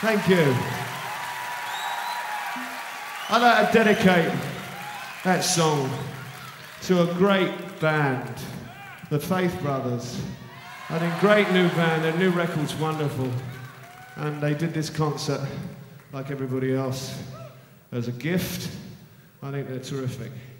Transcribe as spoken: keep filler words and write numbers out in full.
Thank you. I'd like to dedicate that song to a great band, the Faith Brothers. I think great new band, their new record's wonderful. And they did this concert, like everybody else, as a gift. I think they're terrific.